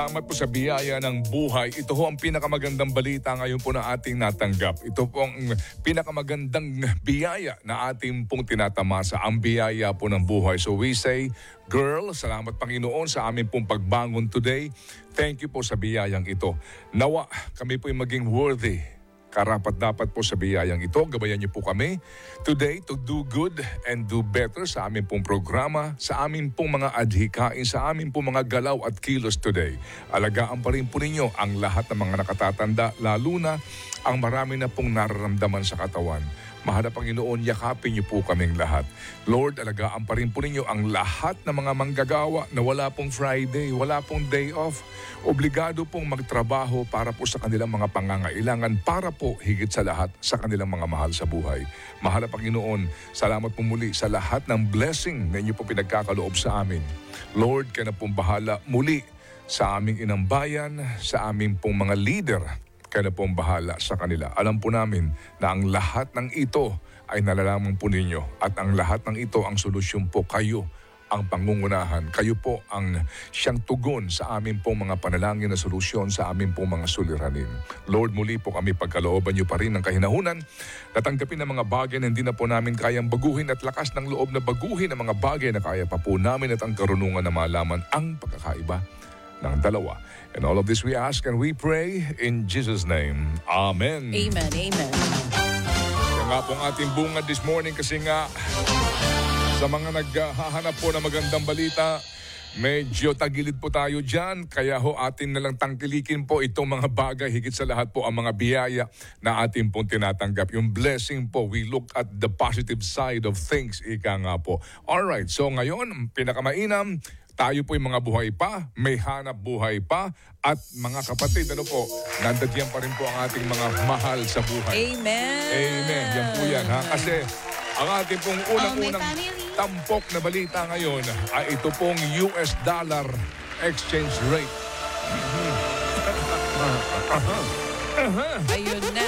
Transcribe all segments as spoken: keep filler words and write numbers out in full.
Salamat po sa biyaya ng buhay. Ito ho ang pinakamagandang balita ngayon po na ating natanggap. Ito po ang pinakamagandang biyaya na ating pong tinatamasa. Ang biyaya po ng buhay. So we say, girl, salamat Panginoon sa aming pong pagbangon today. Thank you po sa biyayang ito. Nawa, kami po yung maging worthy. Karapat dapat po sa biyayang ito. Gabayan niyo po kami today to do good and do better sa aming pong programa, sa aming pong mga adhikain, sa aming pong mga galaw at kilos today. Alagaan pa rin po ninyo ang lahat ng mga nakatatanda, lalo na ang marami na pong nararamdaman sa katawan. Mahal na Panginoon, yakapin niyo po kaming lahat. Lord, alagaan pa rin po ninyo ang lahat ng mga manggagawa na wala pong Friday, wala pong day off. Obligado pong magtrabaho para po sa kanilang mga pangangailangan, para po higit sa lahat sa kanilang mga mahal sa buhay. Mahal na Panginoon, salamat po muli sa lahat ng blessing na inyo po pinagkakaloob sa amin. Lord, ka na pong bahala muli sa aming inang bayan, sa aming pong mga leader. Kaya na pong bahala sa kanila. Alam po namin na ang lahat ng ito ay nalalaman po ninyo at ang lahat ng ito ang solusyon po. Kayo ang pangungunahan. Kayo po ang siyang tugon sa amin pong mga panalangin na solusyon sa amin pong mga suliranin. Lord, muli po kami pagkalooban niyo pa rin ng kahinahunan na tanggapin ang mga bagay na hindi na po namin kayang baguhin at lakas ng loob na baguhin ang mga bagay na kaya pa po namin at ang karunungan na malaman ang pagkakaiba ng dalawa. And all of this we ask and we pray in Jesus' name. Amen. Amen, amen. Kaya nga pong ating bungad this morning kasi nga sa mga naghahanap po ng magandang balita, medyo tagilid po tayo dyan. Kaya ho atin nalang tangkilikin po itong mga bagay. Higit sa lahat po ang mga biyaya na atin pong tinatanggap. Yung blessing po, we look at the positive side of things. Ika nga po. Alright, so ngayon, pinakamainam, tayo po yung mga buhay pa, may hanap buhay pa, at mga kapatid, ano po, nandagyan pa rin po ang ating mga mahal sa buhay. Amen. Amen. Yan po yan, ha? Kasi ang ating pong unang-unang tampok na balita ngayon ay ito pong U S dollar exchange rate. Ayun na.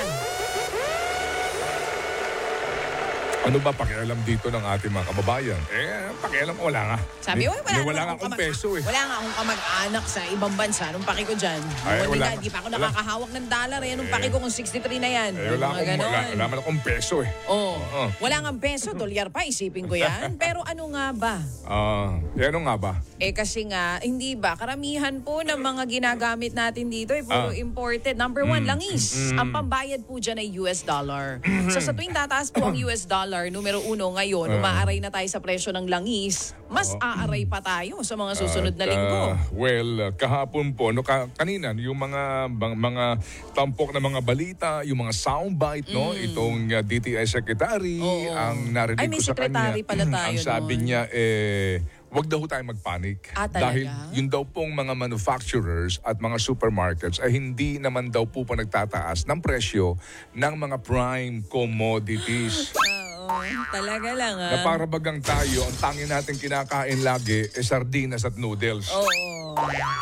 Ano ba pakialam dito ng ating mga kababayan? Eh, pakialam ko wala nga. Sabi, Ni- wala, wala, ni- wala nga akong akong kamag- peso eh. Wala nga akong kamag-anak sa ibang bansa. Anong paki ko dyan? Ay, Hindi wala na, nga. di pa ako Wala. nakakahawak ng dollar eh. Anong Eh. paki ko kung sixty-three na yan? Eh, wala, Mga akong, ganon. wala, wala man akong peso eh. Oo. Oo. Wala nga peso, dolyar pa, isipin ko yan. Pero ano nga ba? Ah, eh, ano nga ba? Eh kasi nga, hindi ba, karamihan po ng mga ginagamit natin dito ay puro Ah. imported. Number one, langis. Ang pambayad po dyan ay U S dollar. So sa tuwing tataas po ang U S dollar, numero uno ngayon, Ah. umaaray na tayo sa presyo ng langis, mas aaray pa tayo sa mga susunod na At, linggo. ah, well, uh, kahapon po, no, ka, kanina, yung mga bang, mga tampok na mga balita, yung mga soundbite, no, itong uh, D T I Secretary, Mm. Oo. ang narinig Ay, may ko sa kanya. secretary pala tayo ang sabi nun. niya, eh, wag daw tayo magpanik. Ah, talaga? Dahil yun daw pong mga manufacturers at mga supermarkets ay hindi naman daw po pa nagtataas ng presyo ng mga prime commodities. Oo, talaga lang Na ah. para bagang tayo, ang tangin natin kinakain lagi eh sardinas at noodles. Oo.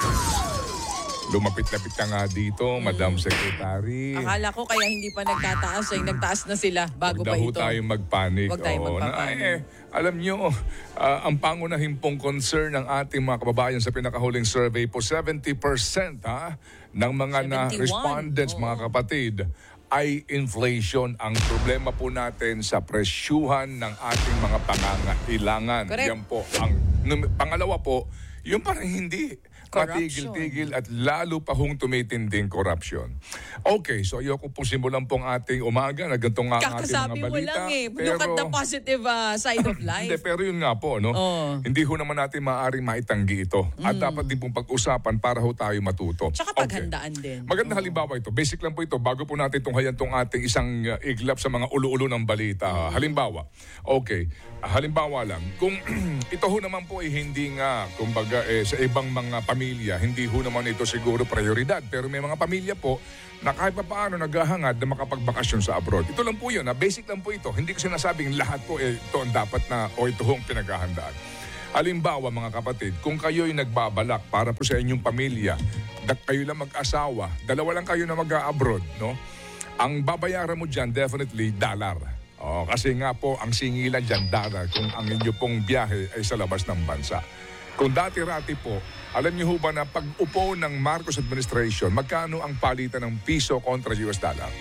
Lumapit-lapit ka nga dito, Madam Secretary. Akala ko kaya hindi pa nagtataas ay nagtaas na sila bago Huwag pa daw ito. tayo magpanik. Huwag tayo Oo, magpapanik. na, eh, alam nyo, ah, ang pangunahing pong concern ng ating mga kababayan sa pinakahuling survey po, seventy percent ha, ng mga na seventy-one. respondents, mga Oo. kapatid, ay inflation. Ang problema po natin sa presyuhan ng ating mga pangangailangan. Correct. Yan po. Ang num- pangalawa po, yung parang hindi Corruption. matigil-tigil at lalo pa hong tumitinding corruption. Okay, so ayoko po simulan pong ating umaga na ganito nga ang ating Kakasabi mga mo balita. lang eh. Look at the positive ah, side of life. Hindi, pero yun nga po, no? Oo. Hindi ho naman natin maaaring maitanggi ito. At dapat din pong pag-usapan para ho tayo matuto. Mm. Tsaka Okay. paghandaan din. Magandang halimbawa ito. Basic lang po ito. Bago po natin tunghayan itong ating isang uh, iglap sa mga ulo-ulo ng balita. Halimbawa. Okay. Halimbawa lang. Kung ito ho naman po ay hindi nga, kumbaga eh, sa ibang mga pamilya, hindi ho naman ito siguro prioridad. Pero may mga pamilya po na kahit pa paano naghahangad na makapagbakasyon sa abroad. Ito lang po yun. Na basic lang po ito. Hindi ko sinasabing lahat po eh, ito ang dapat na o ito hong pinaghahandaan. Halimbawa mga kapatid, kung kayo'y nagbabalak para po sa inyong pamilya, dat kayo lang mag-asawa, dalawa lang kayo na mag-abroad, no? Ang babayaran mo dyan, definitely, dollar. Oh, kasi nga po, ang singilan dyan, dollar, kung ang inyo pong biyahe ay sa labas ng bansa. Kung dati-rati po, alam niyo ho ba na pag-upo ng Marcos administration, magkano ang palitan ng piso kontra U S dollar?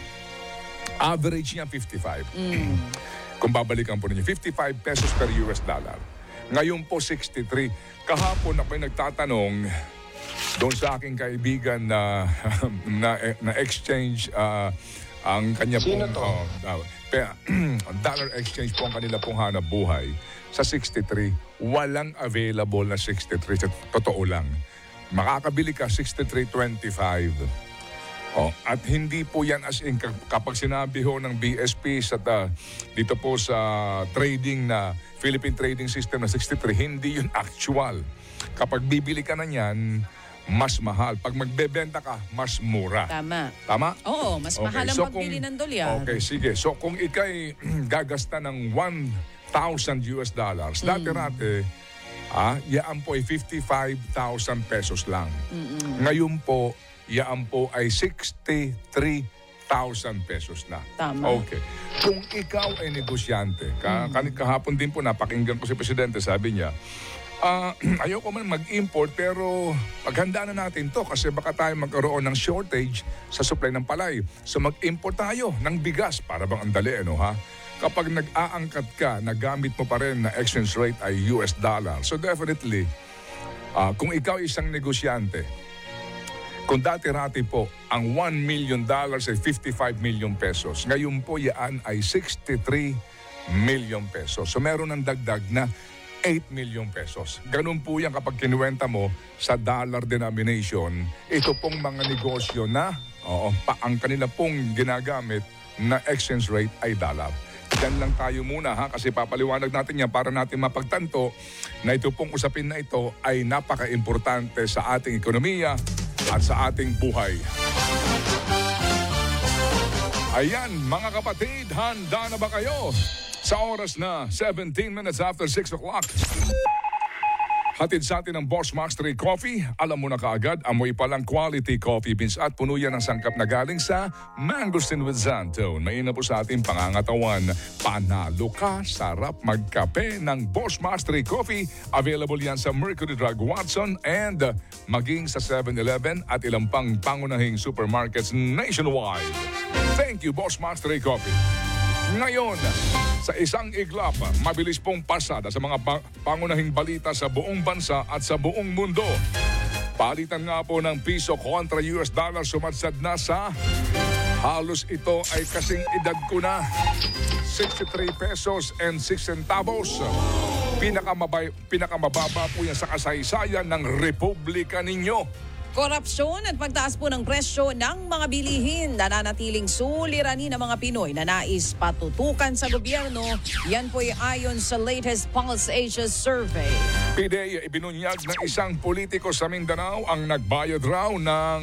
Average niya fifty-five. Mm. Kung babalikan po ninyo, fifty-five pesos per U S dollar. Ngayon po sixty-three. Kahapon ako'y nagtatanong doon sa aking kaibigan na na, na exchange uh, ang kanya Sino pong to? uh, uh, pe- dollar exchange po ang kanila pong hanap buhay sa sixty-three. Walang available na sixty-three. Sa totoo lang. Makakabili ka sixty-three twenty-five. Oh, at hindi po yan as in kapag sinabi ho ng B S P sa uh, dito po sa trading na Philippine Trading System na sixty-three, hindi yun actual. Kapag bibili ka na yan, mas mahal. Pag magbebenta ka, mas mura. Tama. Tama? Oo, mas Okay, mahal ang so pagbili kung- ng dolyar. Okay, sige. So kung ikay gagasta ng one thousand U S dollars, dati-rate, ah, yaan po ay fifty-five thousand pesos lang. Ngayon po, yaan po ay sixty-three thousand pesos na. Tama. Okay. Kung ikaw ay negosyante, ka, kanit kahapon din po napakinggan ko si Presidente, sabi niya, ah, ayoko man mag-import pero paghanda na natin to kasi baka tayo magkaroon ng shortage sa supply ng palay. So mag-import tayo ng bigas para bang andali, ano ha? Kapag nag-aangkat ka, nagamit mo pa rin na exchange rate ay U S dollar. So definitely, ah, kung ikaw isang negosyante, kung dati-rati po, ang one million dollars ay fifty-five million pesos. Ngayon po yan ay sixty-three million pesos. So meron ng dagdag na eight million pesos. Ganun po yan kapag kinuwenta mo sa dollar denomination. Ito pong mga negosyo na oo, pa, ang kanila pong ginagamit na exchange rate ay dollar. Diyan lang tayo muna ha kasi papaliwanag natin yan para natin mapagtanto na ito pong usapin na ito ay napaka-importante sa ating ekonomiya at sa ating buhay. Ayan, mga kapatid, handa na ba kayo? Sa oras na seventeen minutes after six o'clock. Hatid sa atin ng Boss Mastery Coffee. Alam mo na kaagad, amoy palang quality coffee beans at puno yan ng sangkap na galing sa Mangosteen with Xantone. Mainam po sa ating pangangatawan. Panalo ka, sarap magkape ng Boss Mastery Coffee. Available yan sa Mercury Drug Watson and uh, maging sa seven eleven at ilang pang pangunahing supermarkets nationwide. Thank you, Boss Mastery Coffee. Ngayon, sa isang iglap, mabilis pong pasada sa mga pa- pangunahing balita sa buong bansa at sa buong mundo. Palitan nga po ng piso kontra U S dollar sumadsad na sa halos ito ay kasing edad ko na sixty-three pesos and six centavos. Pinakamabay, pinakamababa po yan sa kasaysayan ng Republika ninyo. Korupsyon at pagtaas po ng presyo ng mga bilihin nananatiling suliranin ng mga Pinoy na nais patutukan sa gobyerno. Yan po ay ayon sa latest Pulse Asia survey. P D A ibinunyag ng isang politiko sa Mindanao ang nagbayad raw ng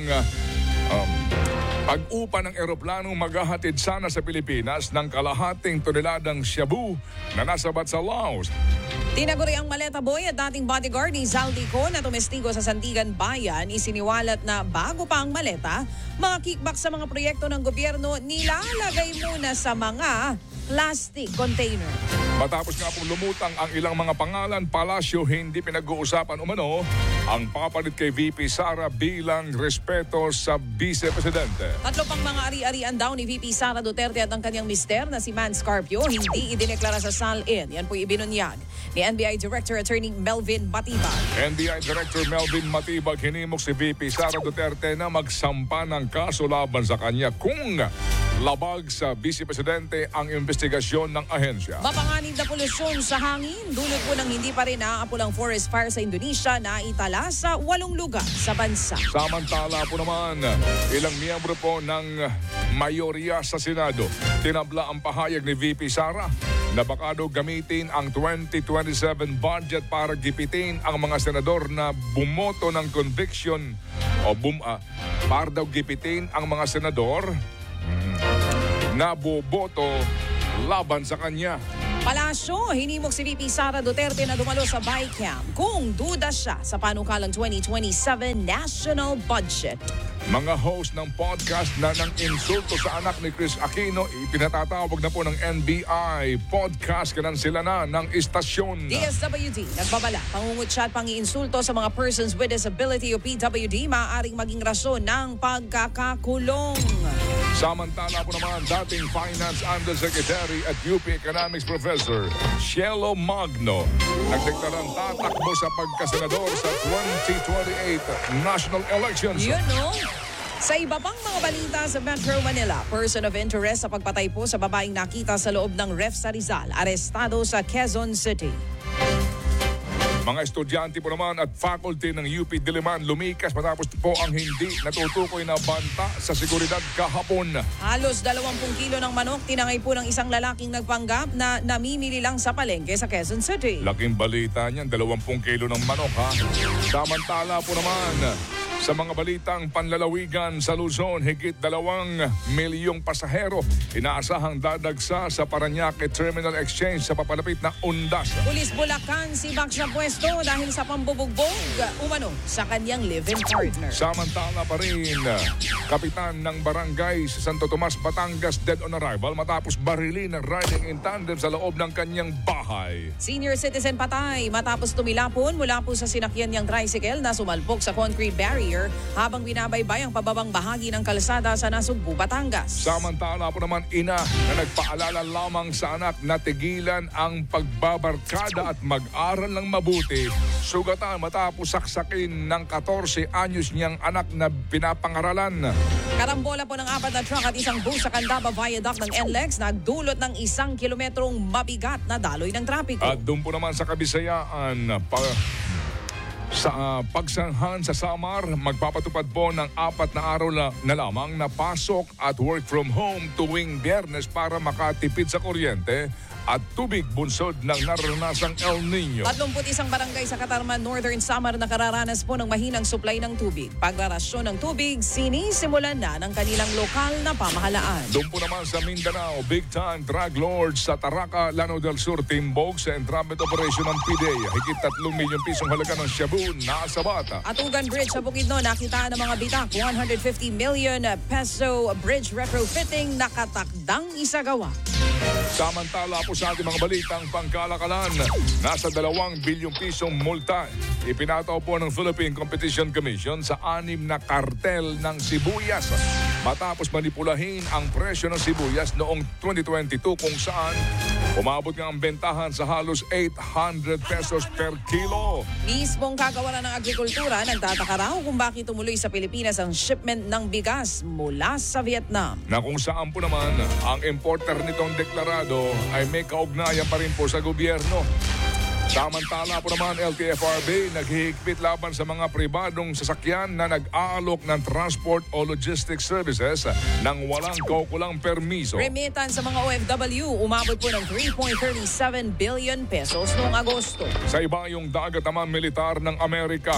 um, pag-upa ng eroplanong maghahatid sana sa Pilipinas ng kalahating toneladang shabu na nasabat sa Laos. Tinaguri ang maleta boy at dating bodyguard ni Zaldico na tumestigo sa Sandigan Bayan. Isiniwalat na bago pa ang maleta, mga kickback sa mga proyekto ng gobyerno nilalagay muna sa mga plastic container. Matapos nga pong lumutang ang ilang mga pangalan, palasyo hindi pinag-uusapan umano ang papalit kay V P Sara bilang respeto sa Vice Presidente. Tatlo pang mga ari-arian daw ni V P Sara Duterte at ang kanyang mister na si Man Scarpio hindi idineklara sa S A L-in. Yan po ibinunyag ni N B I Director Attorney Melvin Matibag. N B I Director Melvin Matibag hinimok si V P Sara Duterte na magsampa ng kaso laban sa kanya kung labag sa Vice Presidente ang investigasyon ng ahensya. Mapanganib na polusyon sa hangin, dulot po ng hindi pa rin naaapulang forest fire sa Indonesia na itala sa walong lugar sa bansa. Samantala po naman, ilang miyembro po ng mayorya sa Senado tinabla ang pahayag ni V P Sara na baka daw gamitin ang twenty twenty-seven budget para gipitin ang mga senador na bumoto ng conviction o bum, ah, para daw gipitin ang mga senador na boboto laban sa kanya. Palasyo, hinimok si V P Sara Duterte na dumalo sa BICAM kung duda siya sa panukalang twenty twenty-seven national budget. Mga host ng podcast na ng insulto sa anak ni Chris Aquino, ipinatatawag na po ng N B I. Podcast kanan sila na ng istasyon. D S W D, nagbabala, pangungutya at pangiinsulto sa mga persons with disability o P W D maaaring maging rason ng pagkakakulong. Samantala po naman, dating Finance Undersecretary at U P Economics Professor Cielo Magno nagdeklarang tatakbo sa pagkasenador sa twenty twenty-eight national elections. You know? Sa iba pang mga balita sa Metro Manila, person of interest sa pagpatay po sa babaeng nakita sa loob ng ref sa Rizal, arestado sa Quezon City. Mga estudyante po naman at faculty ng U P Diliman lumikas matapos po ang hindi natutukoy na banta sa seguridad kahapon. Halos dalawampung kilo ng manok tinangay po ng isang lalaking nagpanggap na namimili lang sa palengke sa Quezon City. Laking balita niyan, dalawampung kilo ng manok ha. Samantala po naman, sa mga balitang panlalawigan sa Luzon, higit dalawang milyong pasahero inaasahang dadagsa sa Parañaque Terminal Exchange sa papalapit na Undas. Pulis Bulacan sibak sa pwesto dahil sa pambubugbog umano sa kanyang live-in partner. Samantala pa rin, kapitan ng barangay sa Santo Tomas, Batangas dead on arrival matapos barilin ng riding in tandem sa loob ng kanyang bahay. Senior citizen patay matapos tumilapon mula po sa sinakyan niyang tricycle na sumalpok sa concrete barrier habang binabaybay ang pababang bahagi ng kalsada sa Nasugbu, Batangas. Samantala po naman, ina na nagpaalala lamang sa anak na tigilan ang pagbabarkada at mag-aral ng mabuti. Sugatan matapos saksakin ng fourteen anyos niyang anak na pinapangaralan. Karambola po ng apat na truck at isang bus sa Candaba Viaduct ng N L E X nagdulot ng isang kilometrong mabigat na daloy ng trapiko. At doon po naman sa Kabisayaan, pa Sa uh, pagsanghan sa Samar, magpapatupad po ng apat na araw na, na lamang na pasok at work from home tuwing Biyernes para makatipid sa kuryente at tubig bunsod ng naranasang El Nino. Tatlumput isang barangay sa Katarman, Northern Samar na kararanas po ng mahinang supply ng tubig. Pagrarasyon ng tubig, sinisimulan na ng kanilang lokal na pamahalaan. Doon po naman sa Mindanao, big time drug lords sa Taraca, Lanao del Sur, Timbog sa entrapment operation ng P D E A. Higit tatlong milyong pisong halaga ng shabu nasa bata. Atugan Bridge sa Bukidnon, nakitaan ng mga bitak, one hundred fifty million peso bridge retrofitting nakatakdang isagawa. Samantala po sa ating mga balitang pangkalakalan, nasa dalawang bilyong pisong multa ipinataw po ng Philippine Competition Commission sa anim na kartel ng sibuyas matapos manipulahin ang presyo ng sibuyas noong twenty twenty-two kung saan umabot nga ang bentahan sa halos eight hundred pesos per kilo. Mismong kagawaran ng agrikultura, nagtataka raw kung bakit tumuloy sa Pilipinas ang shipment ng bigas mula sa Vietnam. Na kung saan po naman ang importer nitong deklarado ay may kaugnayan pa rin po sa gobyerno. Samantala po naman, L T F R B naghihigpit laban sa mga pribadong sasakyan na nag-aalok ng transport o logistics services nang walang kaukulang permiso. Remitan sa mga O F W, umabot po ng three point three seven billion pesos noong Agosto. Sa iba yung dagat naman militar ng Amerika,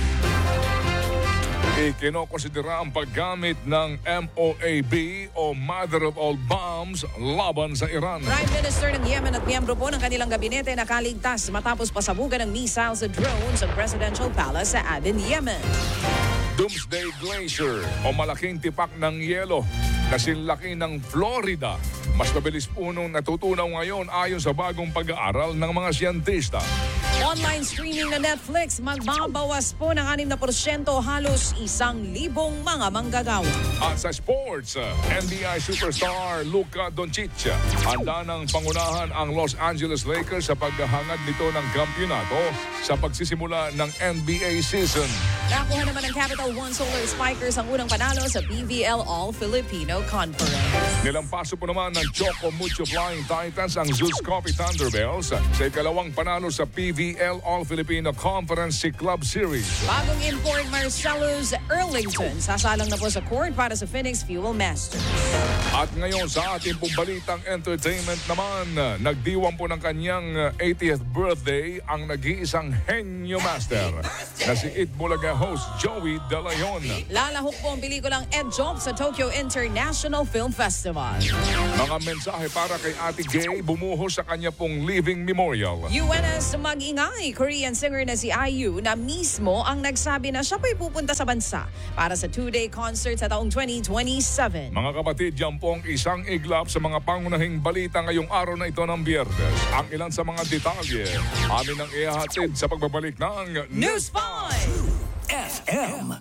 ikinokonsidera ang paggamit ng M O A B o Mother of All Bombs laban sa Iran. Prime Minister ng Yemen at miyembro po ng kanilang gabinete nakaligtas matapos pasabugan ng missiles at drones sa Presidential Palace sa Aden, Yemen. Doomsday Glacier o malaking tipak ng yelo na sinlaki ng Florida. Mas mabilis po nung natutunaw ngayon ayon sa bagong pag-aaral ng mga siyentista. Online streaming na Netflix, magbabawas po ng anim na porsyento, halos isang libong mga manggagawa. At sa sports, N B A superstar Luka Doncic handa ng pangunahan ang Los Angeles Lakers sa paghahangad nito ng kampyonato sa pagsisimula ng N B A season. Nakuha naman ng Capital One Solar Spikers ang unang panalo sa P V L All-Filipino Conference. Nilampaso po naman ng Choco Mucho Flying Titans ang Zeus Coffee Thunderbells sa ikalawang panalo sa P V L All-Filipino Conference Club Series. Bagong import Marcellus Erlington sasalang na po sa court para sa Phoenix Fuel Masters. At ngayon sa ating pong balitang entertainment naman, nagdiwang po ng kanyang eightieth birthday ang nag-iisang henyo master na si It Bulaga host Joey De Leon. Lalahok po ang pelikulang Ed Job sa Tokyo International Film Festival. Mga mensahe para kay Ate Gay bumuhos sa kanya pong living memorial. U N S mag-ingat Tunay, Korean singer na si I U na mismo ang nagsabi na siya po'y pupunta sa bansa para sa two-day concert sa taong twenty twenty-seven. Mga kapatid, yan po ang isang iglap sa mga pangunahing balita ngayong araw na ito ng Biyernes. Ang ilan sa mga detalye, amin ang ihahatid sa pagbabalik ng News five! F M.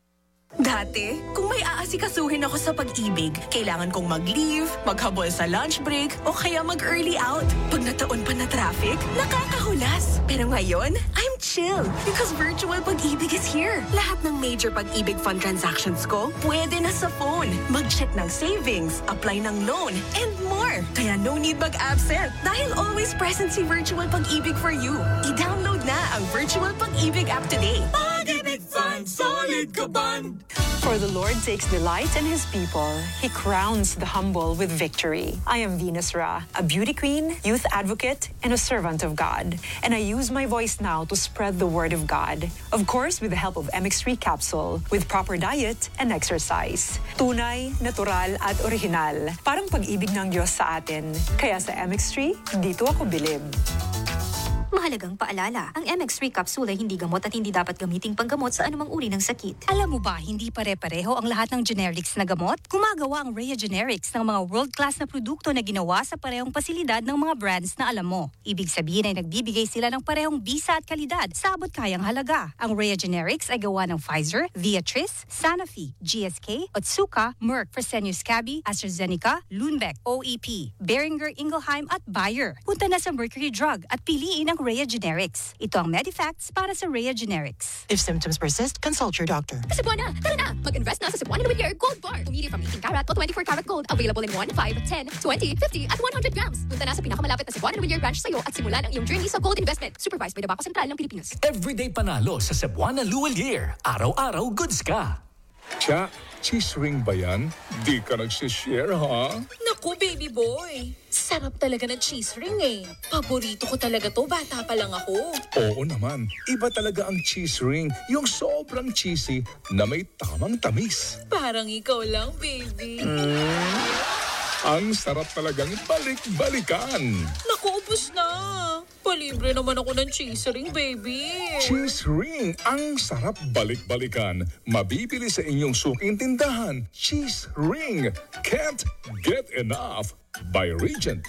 Dati, kung may aasikasuhin ako sa pag-ibig, kailangan kong mag-leave, maghabol sa lunch break, o kaya mag-early out. Pag nataon pa na traffic, nakakahulas. Pero ngayon, I'm chill because virtual pag-ibig is here. Lahat ng major pag-ibig fund transactions ko, pwede na sa phone. Mag-check ng savings, apply ng loan, and more. Kaya no need mag-absent dahil always present si virtual pag-ibig for you. I-download na ang virtual pag-ibig app today. Pag-ibig Fund, solid ka band! For the Lord takes delight in His people. He crowns the humble with victory. I am Venus Ra, a beauty queen, youth advocate, and a servant of God. And I use my voice now to spread the word of God. Of course, with the help of M X three capsule, with proper diet and exercise. Tunay, natural, at original. Parang pag-ibig ng Diyos sa atin. Kaya sa M X three, dito ako bilib. Mahalagang paalala, ang M X three capsule ay hindi gamot at hindi dapat gamiting panggamot sa anumang uri ng sakit. Alam mo ba, hindi pare-pareho ang lahat ng generics na gamot? Gumagawa ang Rhea Generics ng mga world-class na produkto na ginawa sa parehong pasilidad ng mga brands na alam mo. Ibig sabihin ay nagbibigay sila ng parehong bisa at kalidad sa abot kayang halaga. Ang Rhea Generics ay gawa ng Pfizer, Viatris, Sanofi, G S K, Otsuka, Merck, Fresenius Kabi, AstraZeneca, Lundbeck, O E P, Boehringer Ingelheim at Bayer. Punta na sa Mercury Drug at piliin ang Rhea Generics. Ito ang Medifacts para sa Rhea Generics. If symptoms persist, consult your doctor. Cebuana, tara na! Mag-invest na sa Cebuana Whittier Gold Bar. Pumili from eighteen karat to twenty-four karat gold. Available in one, five, ten, twenty, fifty at one hundred grams. Punta na sa pinakamalapit na Cebuana Whittier branch sa'yo at simulan ang iyong journey sa gold investment. Supervised by the Bangko Sentral ng Pilipinas. Everyday panalo sa Cebuana Luwalier. Araw-araw goods ka. Tsa, cheese ring ba yan? Di ka nagsishare, ha? Naku, baby boy. Sarap talaga ng cheese ring eh. Paborito ko talaga to, bata pa lang ako. Oo naman. Iba talaga ang cheese ring. Yung sobrang cheesy na may tamang tamis. Parang ikaw lang, baby. Ang sarap talagang balik-balikan. Naku, ubos na. Palibre naman ako ng cheese ring, baby. Cheese ring. Ang sarap balik-balikan. Mabibili sa inyong suking tindahan. Cheese ring. Can't get enough by Regent.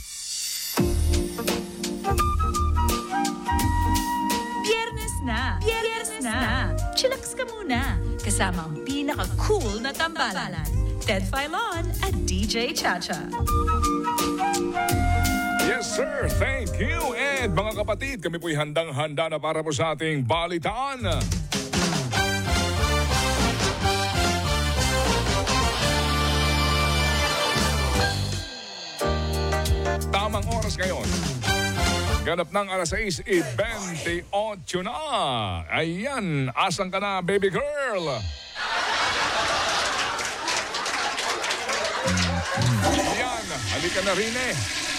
Biyernes na! Biyernes na! Chillax ka muna. Kasama ang pinaka-cool na tambalan. Ted Filon at D J Chacha. Yes, sir. Thank you. And mga kapatid, kami po'y handang-handa na para po sa ating balitaan. Tamang oras ngayon. Ganap ng alas sais twenty-eight na. Ayan, asan ka na, baby girl? Ayan, halika na rin eh.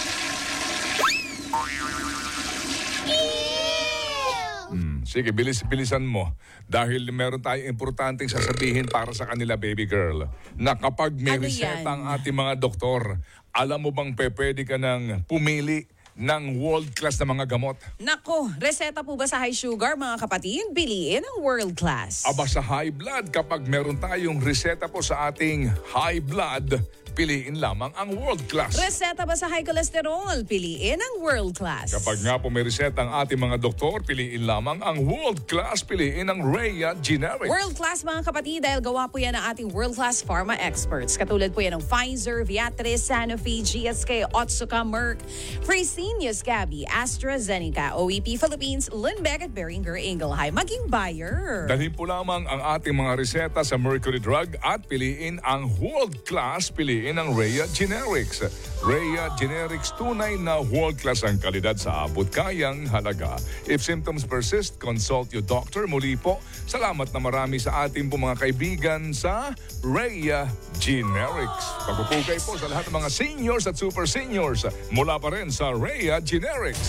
Hmm, sige, bilis-bilisan mo. Dahil meron tayong importanteng sasabihin para sa kanila, baby girl. Na kapag may Ano reseta yan? ang ating mga doktor, alam mo bang pwede ka nang pumili ng world-class na mga gamot? Nako, reseta po ba sa high sugar mga kapatid? Piliin ang world class. Aba sa high blood, kapag meron tayong reseta po sa ating high blood, piliin lamang ang world class. Reseta ba sa high cholesterol? Piliin ang world class. Kapag nga po may reseta ang ating mga doktor, piliin lamang ang world class, piliin ang Rhea Generics. World class mga kapatid dahil gawa po yan ng ating world class pharma experts. Katulad po yan ng Pfizer, Viatris, Sanofi, G S K, Otsuka, Merck, Fresenius Kabi, AstraZeneca, O E P Philippines, Lundbeck at Boehringer Ingelheim. Maging buyer. Dalhin po lamang ang ating mga reseta sa Mercury Drug at piliin ang world class, piliin ang Rhea Generics. Rhea Generics, tunay na world class ang kalidad sa abot kayang halaga. If symptoms persist, consult your doctor. Muli po, salamat na marami sa ating po mga kaibigan sa Rhea Generics. Pagpupugay po sa lahat ng mga seniors at super seniors mula pa rin sa Rhea Generics.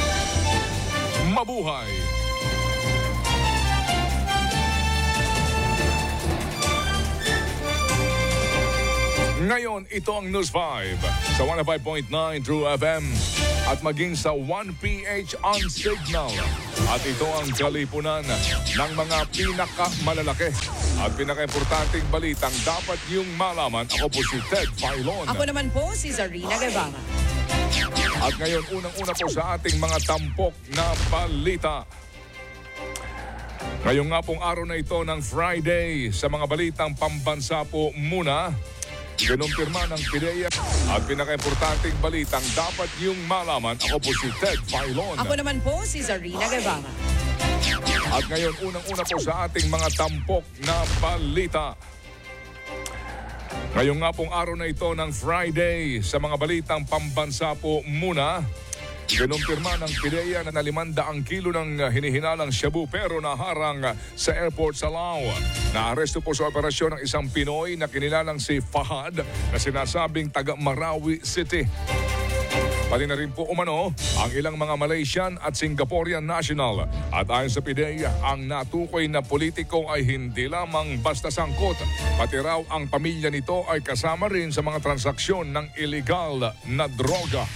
Mabuhay! Ngayon Ngayon, ito ang News five sa one oh five point nine True F M at maging sa one P H on Signal. At ito ang kalipunan ng mga pinakamalalaki at pinaka-importanting balitang dapat yung malaman. Ako po si Ted Filon. Ako naman po si Zarina Guevara. At ngayon, unang-una po sa ating mga tampok na balita. Ngayong nga pong araw na ito ng Friday, sa mga balitang pambansa po muna, kinumpirma ng PIDEA at pinaka-importanting balitang dapat yung malaman. Ako po si Ted Filon. Ako naman po si Zarina Guevara. At ngayon, unang-una po sa ating mga tampok na balita. Ngayong nga pong araw na ito ng Friday, sa mga balitang pambansa po muna, kinumpirma ng PIDEA na nalimandaang kilo ng hinihinalang shabu pero naharang sa airport sa Lao. Naaresto po sa operasyon ng isang Pinoy na kinilalang si Fahad na sinasabing taga Marawi City. Pati na rin po umano ang ilang mga Malaysian at Singaporean national. At ayon sa PIDEA, ang natukoy na politiko ay hindi lamang basta sangkot. Pati raw ang pamilya nito ay kasama rin sa mga transaksyon ng illegal na droga.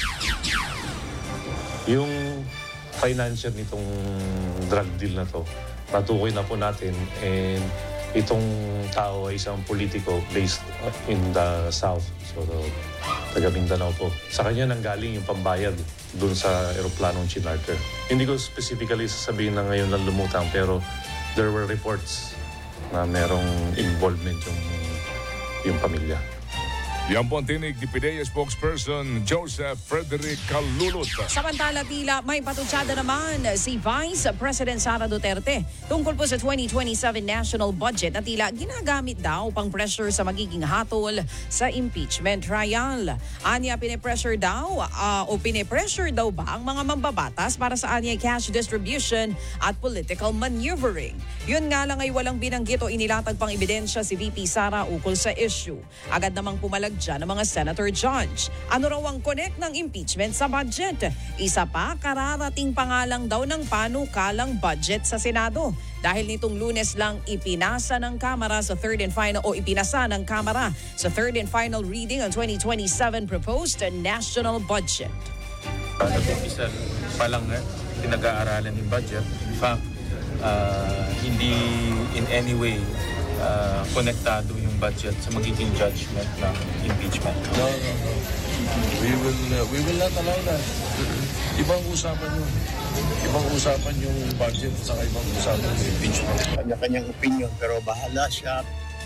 Yung financier nitong drug deal na to, natukoy na po natin, and itong tao ay isang politiko based in the south. So, taga Mindanao po. Sa kanya nanggaling yung pambayad dun sa aeroplanong chinarter. Hindi ko specifically sasabihin na ngayon lang lumutang, pero there were reports na merong involvement yung, yung pamilya. Yan po ang tinig ni PIDEA spokesperson Joseph Frederick Calulot. Samantala, tila may patutsada naman si Vice President Sara Duterte tungkol po sa twenty twenty-seven national budget na tila ginagamit daw pang pressure sa magiging hatol sa impeachment trial. Anya, pinipressure daw uh, o pinipressure daw ba ang mga mambabatas para sa anya cash distribution at political maneuvering? Yun nga lang ay walang binanggit o inilatag pang ebidensya si V P Sara ukol sa issue. Agad namang pumalag dyan ng mga senator judge. Ano raw ang connect ng impeachment sa budget? Isa pa, kararating pangalang daw ng panukalang budget sa Senado. Dahil nitong Lunes lang ipinasa ng Kamara sa third and final o ipinasa ng Kamara sa third and final reading ang twenty twenty-seven proposed national budget. Nag-umpisa pa lang eh, pinag-aaralan yung budget. In fact, uh, hindi in any way uh, konektado yung budget sa magiging judgment ng impeachment. No, no, no. We will, uh, we will not allow that. Ibang usapan yun. Ibang usapan yung budget sa ibang usapan yung impeachment. Kanya-kanyang opinion, pero bahala siya.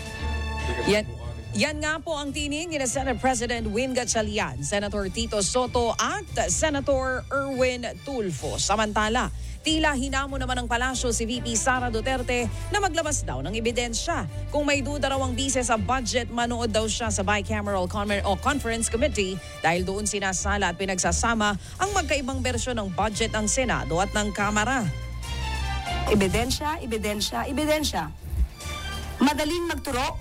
Yan, yan nga po ang tinig ni Senate President Win Gatchalian, Senator Tito Soto at Senator Erwin Tulfo. Samantala, tila hinamo naman ng palasyo si V P Sara Duterte na maglabas daw ng ebidensya. Kung may duda raw ang bise sa budget, manood daw siya sa Bicameral Con- o Conference Committee dahil doon sinasala at pinagsasama ang magkaibang bersyon ng budget ng Senado at ng Kamara. Ebidensya, ebidensya, ebidensya. Madaling magturo,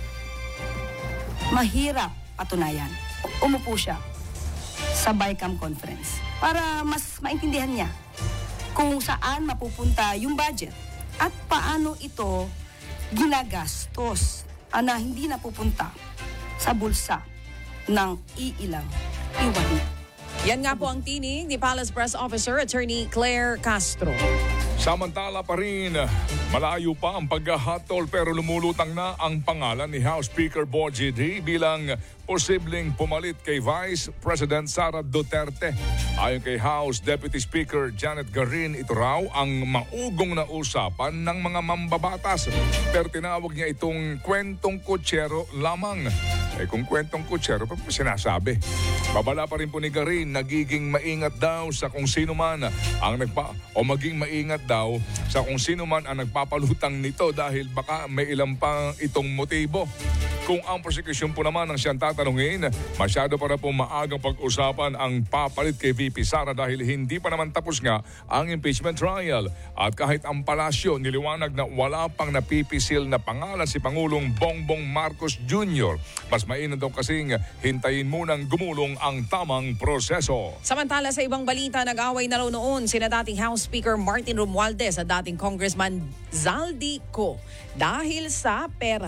mahirap patunayan. Umupo siya sa Bicam Conference para mas maintindihan niya kung saan mapupunta yung budget at paano ito ginagastos na hindi napupunta sa bulsa ng iilang iwani. Yan nga po ang tinig ni Palace Press Officer Attorney Claire Castro. Samantala pa rin, malayo pa ang paghahatol pero lumulutang na ang pangalan ni House Speaker Bogie D bilang posibleng pumalit kay Vice President Sara Duterte. Ayon kay House Deputy Speaker Janet Garin, ito raw ang maugong na usapan ng mga mambabatas. Pero tinawag niya itong kwentong kutsero lamang. Eh kung kwentong kutsero, pa sinasabi. Babala pa rin po ni Garin, nagiging maingat daw sa kung sino man ang nagpa o maging maingat daw sa kung sino man ang nagpapalutang nito dahil baka may ilang pang itong motibo. Kung ang prosecution po naman ang siyang tatanungin, masyado para po maagang pag-usapan ang papalit kay V P Sara dahil hindi pa naman tapos nga ang impeachment trial. At kahit ang palasyo niliwanag na wala pang napipisil na pangalan si Pangulong Bongbong Marcos Junior, mas mainam daw kasing hintayin munang gumulong ang tamang proseso. Samantala sa ibang balita, nag-away na raw noon sina dating House Speaker Martin Romualdez at dating Congressman Zaldi Co dahil sa pera.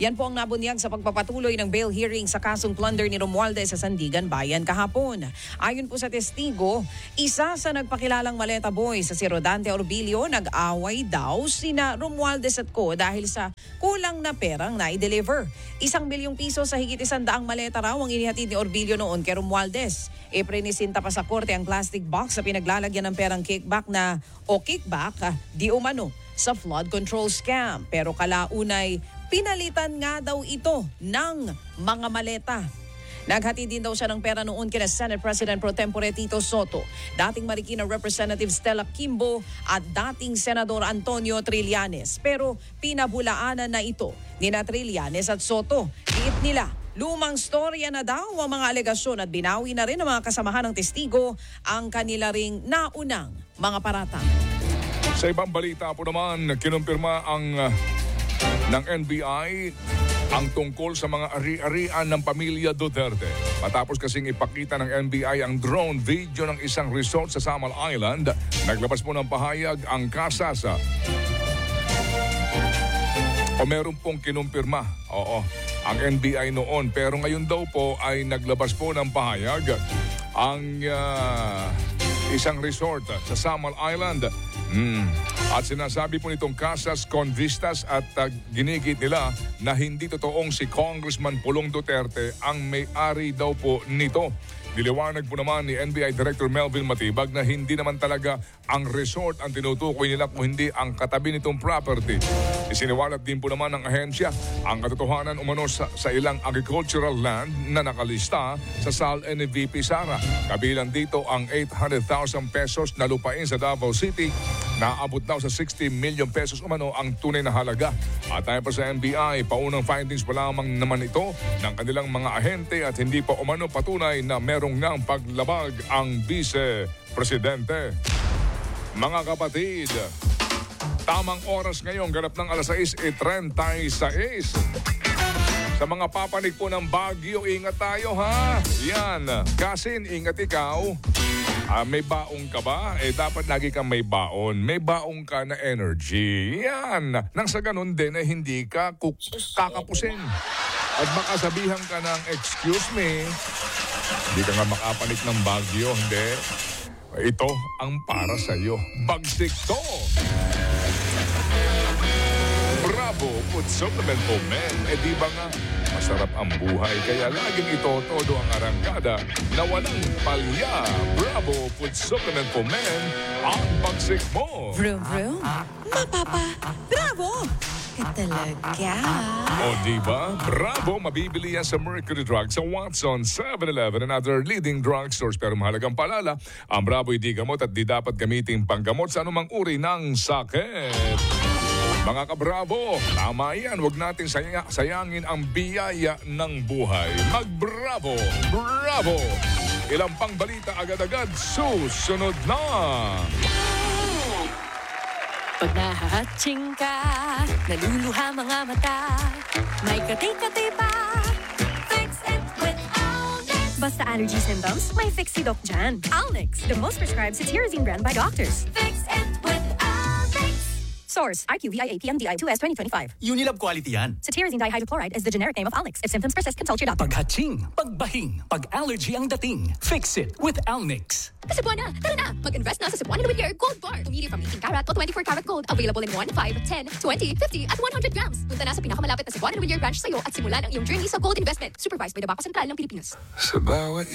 Yan po ang nabunyag sa pagpapatuloy ng bail hearing sa kasong plunder ni Romualdez sa Sandigan Bayan kahapon. Ayon po sa testigo, isa sa nagpakilalang maleta boy sa si Rodante Orbilio, nag-away daw sina Romualdez at co dahil sa kulang na perang na i-deliver. Isang bilyong piso sa higit isang daang maleta raw ang inihatid ni Orbilio noon kay Romualdez. E prinisinta pa sa korte ang plastic box sa pinaglalagyan ng perang kickback na o kickback di umano sa flood control scam. Pero kalaunay, pinalitan nga daw ito ng mga maleta. Naghati din daw siya ng pera noon kina Senate President Pro Tempore Tito Soto, dating Marikina Representative Stella Kimbo at dating Senador Antonio Trillanes. Pero pinabulaanan na ito ni na Trillanes at Soto. Giit nila, lumang storya na daw ang mga alegasyon at binawi na rin ng mga kasamahan ng testigo ang kanila ring naunang mga paratang. Sa ibang balita po naman, kinumpirma ang uh, ng N B I ang tungkol sa mga ari-arian ng pamilya Duterte. Matapos kasing ipakita ng N B I ang drone video ng isang resort sa Samal Island, naglabas po ng pahayag ang kasasa. O meron pong kinumpirma, oo, ang N B I noon. Pero ngayon daw po ay naglabas po ng pahayag ang uh, isang resort sa Samal Island. Hmm. At sinasabi po nitong Casas Convistas at uh, ginigit nila na hindi totoong si Congressman Pulong Duterte ang may-ari daw po nito. Niliwanag po naman ni N B I Director Melvin Matibag na hindi naman talaga ang resort ang tinutukoy nila kung hindi ang katabi nitong property. Isiniwalat din po naman ng ahensya ang katotohanan umano sa, sa ilang agricultural land na nakalista sa S A L N V P Sara. Kabilang dito ang eight hundred thousand pesos na lupain sa Davao City na abot daw sa sixty million pesos umano ang tunay na halaga. At tayo pa sa N B I, paunang findings pa lamang naman ito ng kanilang mga ahente at hindi pa umano patunay na merong nang paglabag ang Vice-Presidente. Mga kapatid, tamang oras ngayon, ganap ng alas sais e treinta-sais. Sa mga papanig po ng Baguio, ingat tayo ha. Yan, Kasin, ingat ikaw. Ah, may baong ka ba? Eh, dapat lagi kang may baon. May baong ka na energy. Yan. Nang sa ganun din, eh, hindi ka kuk- kakapusin. At baka sabihan ka ng, excuse me, hindi ka nga makapanik ng Baguio, hindi. Ito ang para sa'yo. Bagsik to! Bravo Food Supplement for Men. Eh di ba nga, masarap ang buhay. Kaya laging ito todo ang arangkada na walang palya. Bravo Food Supplement for Men. Ang bagsik mo. Vroom, vroom. Mapapa, bravo! Ka talaga. O diba? Bravo! Mabibili yan sa Mercury Drug, sa Watson, seven eleven and other leading drugstores. Pero mahalagang paalala, ang Bravo hindi gamot at di dapat gamitin panggamot sa anumang uri ng sakit. Mga ka-Bravo, tama yan. Huwag natin saya- sayangin ang biyaya ng buhay. Mag-Bravo! Bravo! Ilang pang balita agad-agad, susunod na! Pag nahahatsing ka, naluluha mga mata, may kati-kati pa, fix it with Alnix. Basta allergy symptoms, may fix si Doc Jan. Alnix, the most prescribed cetirizine brand by doctors. Fix it with Alnix. Source, I Q V I A P M D I two S twenty twenty-five. Unilab quality yan. Cetirizine dihydrochloride is the generic name of Alnix. If symptoms persist, consult your doctor. Paghatsing, pagbahing, pag-allergy ang dating. Fix it with Alnix. Cebuana, tara na! Mag-invest na sa Cebuana Whittier Gold Bar. Tumili from eighteen karat to twenty-four karat gold. Available in one, five, ten, twenty, fifty, at one hundred grams. Punta na sa pinakamalapit na Cebuana Whittier branch sa'yo at simulan ang iyong journey sa gold investment. Supervised by the Bangko Sentral ng Pilipinas. Sa bawat